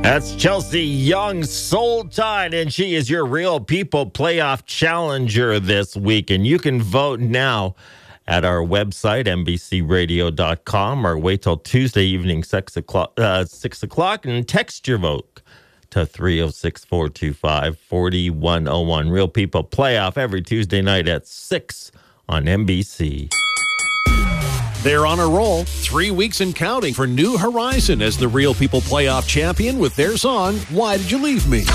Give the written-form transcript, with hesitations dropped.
That's Chelsea Young, Soul Tide, and she is your Real People Playoff Challenger this week. And you can vote now at our website, NBCRadio.com, or wait till Tuesday evening, 6 o'clock, and text your vote to 306-425-4101. Real People Playoff every Tuesday night at 6 on NBC. They're on a roll, 3 weeks and counting for New Horizon as the Real People Playoff champion with their song, Why Did You Leave Me?